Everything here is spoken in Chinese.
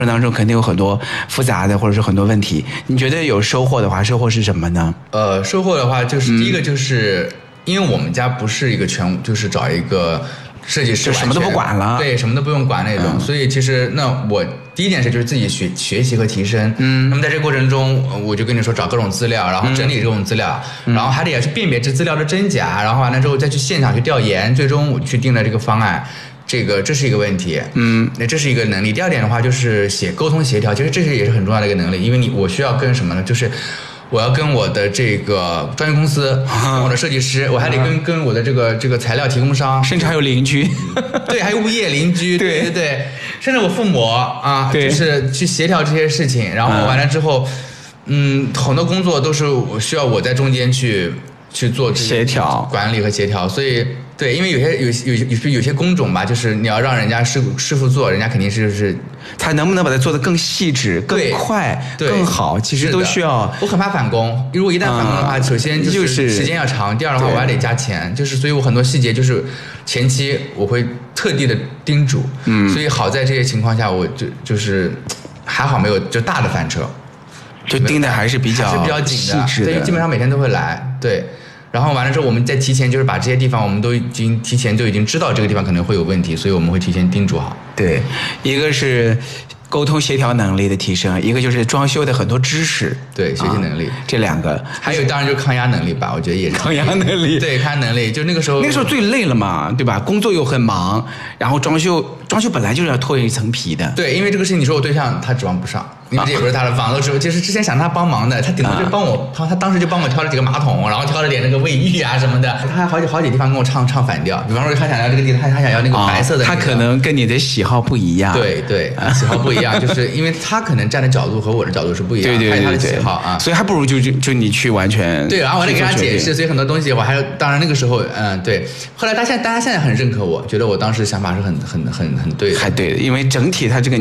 当中肯定有很多复杂的或者是很多问题，你觉得有收获的话，收获是什么呢？ 收获的话就是第一个就是因为我们家不是一个就是找一个设计师就什么都不管了， 对，什么都不用管那种，所以其实那我第一件事就是自己学习和提升。那么在这个过程中，我就跟你说找各种资料，然后整理这种资料，然后还得去辨别这资料的真假，然后完了之后再去现场去调研，最终我去定了这个方案。这是一个问题，那这是一个能力。第二点的话就是沟通协调，其实这也是很重要的一个能力，因为我需要跟什么呢？就是我要跟我的这个专业公司，跟我的设计师，我还得跟我的这个材料提供商， 甚至还有邻居， 对，还有物业邻居，对，甚至我父母啊，就是去协调这些事情，然后完了之后，很多工作都是需要我在中间去做协调管理和协调，所以对，因为有些工种吧，就是你要让人家师傅做，人家肯定是他能不能把它做得更细致、更快、更好，其实都需要。 我很怕返工，如果一旦返工的话，首先就是时间要长，第二的话我还得加钱，就是所以我很多细节就是前期我会特地的叮嘱，所以好在这些情况下我就是还好没有就大的翻车， 就盯的还是比较紧的，所以基本上每天都会来，对。然后完了之后，我们再提前就是把这些地方，我们都已经提前知道这个地方可能会有问题，所以我们会提前叮嘱好。 对，一个是沟通协调能力的提升，一个就是装修的很多知识， 对，学习能力， 这两个， 还有当然就是抗压能力吧，我觉得也是抗压能力， 对，抗压能力，就那个时候最累了嘛，对吧？工作又很忙，然后装修本来就是要脱一层皮的， 对，因为这个事情你说我对象他指望不上。因为这也不是他的房子，就是之前想他帮忙的，他顶多就帮我，他当时就帮我挑了几个马桶，然后挑了点那个卫浴啊什么的，他还好几地方跟我唱反调，比方说他想要这个地方，他想要那个白色的、 他可能跟你的喜好不一样， 对，喜好不一样，就是因为他可能站的角度和我的角度是不一样， 对， 他的喜好啊， 所以还不如就你去完全对，然后我得跟他解释，所以很多东西我还当然那个时候对，后来大家现在很认可我，觉得我当时想法是很对的， 还对的，因为整体他这个。